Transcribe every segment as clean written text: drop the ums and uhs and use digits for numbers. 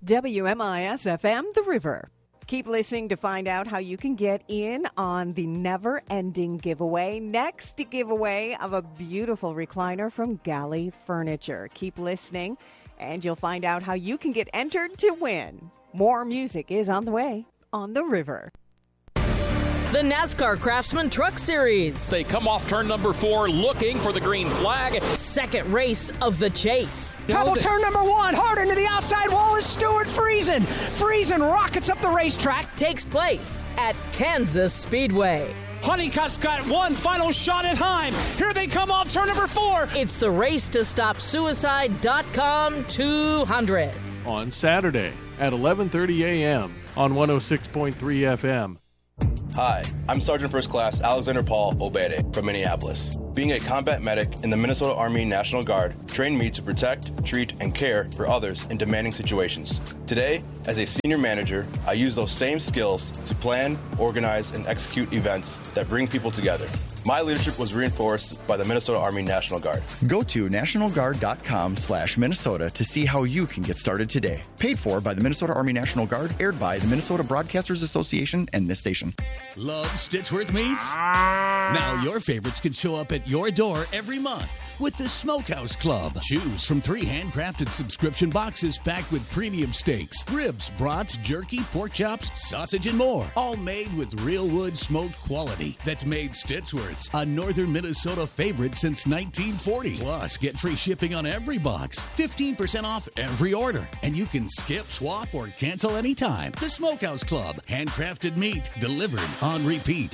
WMIS FM, The River. Keep listening to find out how you can get in on the never-ending giveaway. Next giveaway of a beautiful recliner from Galley Furniture. Keep listening, and you'll find out how you can get entered to win. More music is on the way on The River. The NASCAR Craftsman Truck Series. They come off turn number 4 looking for the green flag. Second race of the chase. Trouble turn number 1, hard into the outside wall is Stuart Friesen. Friesen rockets up the racetrack. Takes place at Kansas Speedway. Honeycutt's got one final shot at time. Here they come off turn number 4. It's the Race to Stop Suicide.com 200. On Saturday at 11:30 a.m. on 106.3 FM. Hi, I'm Sergeant First Class Alexander Paul Obede from Minneapolis. Being a combat medic in the Minnesota Army National Guard trained me to protect, treat, and care for others in demanding situations. Today, as a senior manager, I use those same skills to plan, organize, and execute events that bring people together. My leadership was reinforced by the Minnesota Army National Guard. Go to nationalguard.com/Minnesota to see how you can get started today. Paid for by the Minnesota Army National Guard, aired by the Minnesota Broadcasters Association and this station. Love Stitchworth Meats? Now your favorites can show up at your door every month with the Smokehouse Club. Choose from 3 handcrafted subscription boxes packed with premium steaks, ribs, brats, jerky, pork chops, sausage, and more. All made with real wood smoked quality that's made Stitchworth's a northern Minnesota favorite since 1940. Plus, get free shipping on every box, 15% off every order, and you can skip, swap, or cancel anytime. The Smokehouse Club. Handcrafted meat delivered on repeat.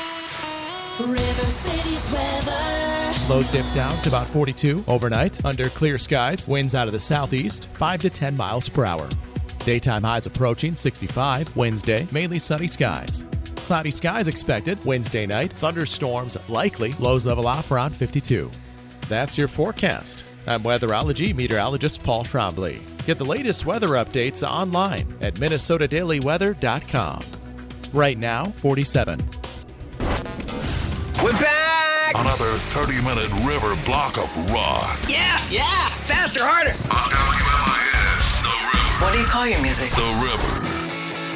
River City's weather. Lows dip down to about 42 overnight under clear skies. Winds out of the southeast, 5 to 10 miles per hour. Daytime highs approaching 65. Wednesday, mainly sunny skies. Cloudy skies expected Wednesday night. Thunderstorms likely. Lows level off around 52. That's your forecast. I'm weatherology meteorologist Paul Trombley. Get the latest weather updates online at minnesotadailyweather.com. Right now, 47. We're back! Another 30-minute river block of rock. Yeah! Faster, harder! On WMIS, The River. What do you call your music? The River.